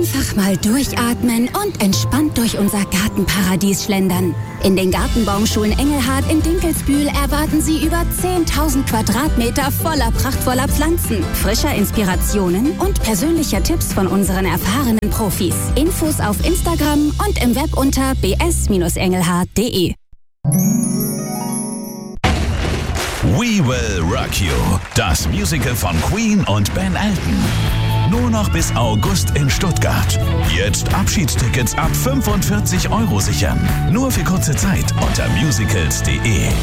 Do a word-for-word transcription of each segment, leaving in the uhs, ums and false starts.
Einfach mal durchatmen und entspannt durch unser Gartenparadies schlendern. In den Gartenbaumschulen Engelhard in Dinkelsbühl erwarten Sie über zehntausend Quadratmeter voller prachtvoller Pflanzen, frischer Inspirationen und persönlicher Tipps von unseren erfahrenen Profis. Infos auf Instagram und im Web unter b s Bindestrich engelhard punkt d e. We Will Rock You, das Musical von Queen und Ben Elton. Nur noch bis August in Stuttgart. Jetzt Abschiedstickets ab fünfundvierzig Euro sichern. Nur für kurze Zeit unter musicals punkt d e.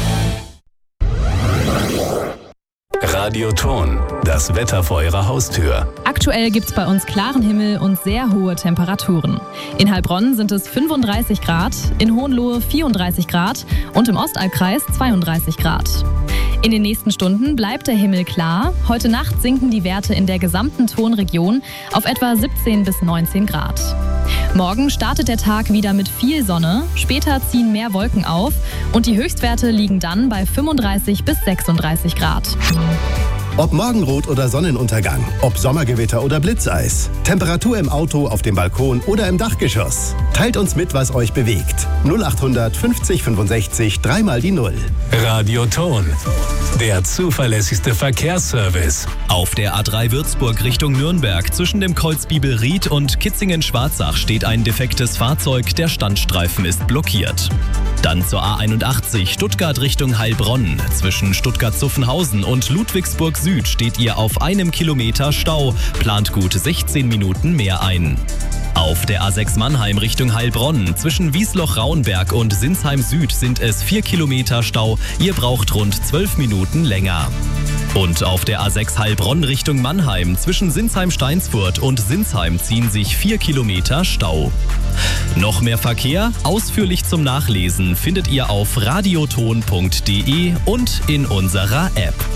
Radioton, das Wetter vor Ihrer Haustür. Aktuell gibt's bei uns klaren Himmel und sehr hohe Temperaturen. In Heilbronn sind es fünfunddreißig Grad, in Hohenlohe vierunddreißig Grad und im Ostalbkreis zweiunddreißig Grad. In den nächsten Stunden bleibt der Himmel klar. Heute Nacht sinken die Werte in der gesamten Tonregion auf etwa siebzehn bis neunzehn Grad. Morgen startet der Tag wieder mit viel Sonne, später ziehen mehr Wolken auf und die Höchstwerte liegen dann bei fünfunddreißig bis sechsunddreißig Grad. Ob Morgenrot oder Sonnenuntergang, ob Sommergewitter oder Blitzeis, Temperatur im Auto, auf dem Balkon oder im Dachgeschoss. Teilt uns mit, was euch bewegt. null achthundert fünfzig fünfundsechzig, dreimal die Null. Radioton, der zuverlässigste Verkehrsservice. Auf der A drei Würzburg Richtung Nürnberg zwischen dem Kreuz Bibelried und Kitzingen-Schwarzach steht ein defektes Fahrzeug, der Standstreifen ist blockiert. Dann zur A einundachtzig Stuttgart Richtung Heilbronn. Zwischen Stuttgart-Zuffenhausen und Ludwigsburg Süd steht ihr auf einem Kilometer Stau, plant gut sechzehn Minuten mehr ein. Auf der A sechs Mannheim Richtung Heilbronn zwischen Wiesloch-Rauenberg und Sinsheim Süd sind es vier Kilometer Stau, ihr braucht rund zwölf Minuten länger. Und auf der A sechs Heilbronn Richtung Mannheim zwischen Sinsheim-Steinsfurt und Sinsheim ziehen sich vier Kilometer Stau. Noch mehr Verkehr, ausführlich zum Nachlesen, findet ihr auf radioton punkt d e und in unserer App.